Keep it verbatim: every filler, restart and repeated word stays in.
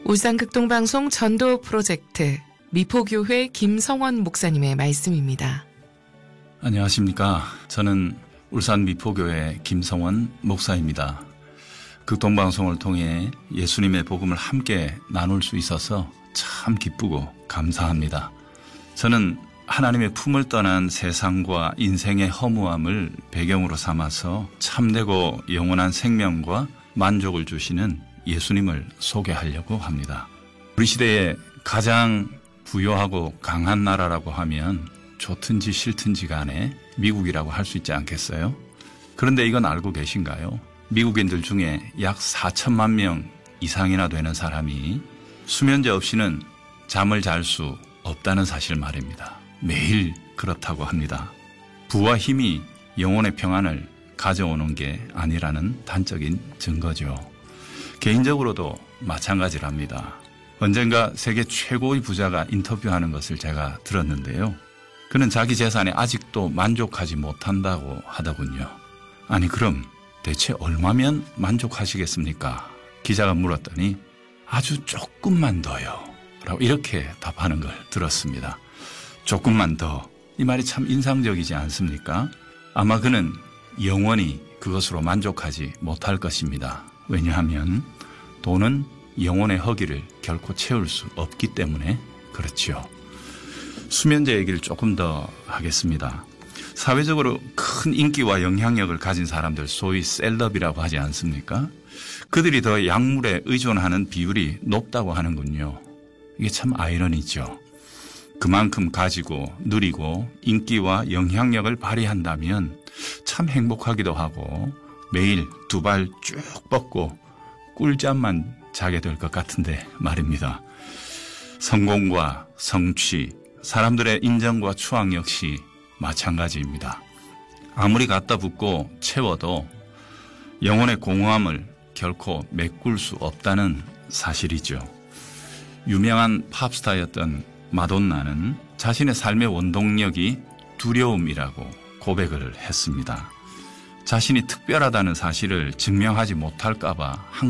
울산극동방송 전도 프로젝트 미포교회 김성원 목사님의 말씀입니다. 안녕하십니까. 저는 울산 미포교회 김성원 목사입니다. 극동방송을 통해 예수님의 복음을 함께 나눌 수 있어서 참 기쁘고 감사합니다. 저는 하나님의 품을 떠난 세상과 인생의 허무함을 배경으로 삼아서 참되고 영원한 생명과 만족을 주시는 예수님을 소개하려고 합니다. 우리 시대에 가장 부유하고 강한 나라라고 하면 좋든지 싫든지 간에 미국이라고 할 수 있지 않겠어요? 그런데 이건 알고 계신가요? 미국인들 중에 약 사천만 명 이상이나 되는 사람이 수면제 없이는 잠을 잘 수 없다는 사실 말입니다. 매일 그렇다고 합니다. 부와 힘이 영혼의 평안을 가져오는 게 아니라는 단적인 증거죠. 개인적으로도 마찬가지랍니다. 언젠가 세계 최고의 부자가 인터뷰하는 것을 제가 들었는데요. 그는 자기 재산에 아직도 만족하지 못한다고 하더군요. 아니 그럼 대체 얼마면 만족하시겠습니까? 기자가 물었더니 아주 조금만 더요 라고 이렇게 답하는 걸 들었습니다. 조금만 더. 이 말이 참 인상적이지 않습니까? 아마 그는 영원히 그것으로 만족하지 못할 것입니다. 왜냐하면 돈은 영혼의 허기를 결코 채울 수 없기 때문에 그렇지요. 수면제 얘기를 조금 더 하겠습니다. 사회적으로 큰 인기와 영향력을 가진 사람들, 소위 셀럽이라고 하지 않습니까? 그들이 더 약물에 의존하는 비율이 높다고 하는군요. 이게 참 아이러니죠. 그만큼 가지고 누리고 인기와 영향력을 발휘한다면 참 행복하기도 하고 매일 두 발 쭉 뻗고 꿀잠만 자게 될 것 같은데 말입니다. 성공과 성취, 사람들의 인정과 추앙 역시 마찬가지입니다. 아무리 갖다 붓고 채워도 영혼의 공허함을 결코 메꿀 수 없다는 사실이죠. 유명한 팝스타였던 마돈나는 자신의 삶의 원동력이 두려움이라고 고백을 했습니다. 자신이 특별하다는 사실을 증명하지 못할까 봐